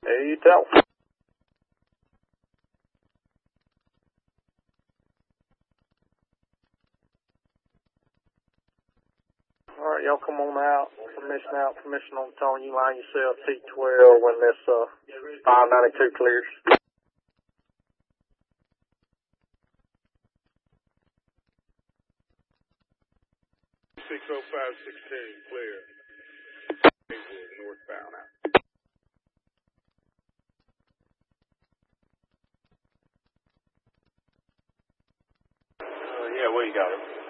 Hey, tell. All right, y'all come on out. Permission on Tony. Line yourself T12 when this 592 clears. 60516 clear. Northbound out. Yeah, where you got him?